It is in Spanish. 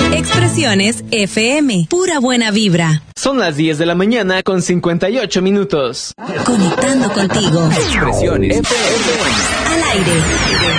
Expresiones FM, pura buena vibra. Son las 10 de la mañana con 58 minutos. Conectando contigo. Expresiones FM. Al aire.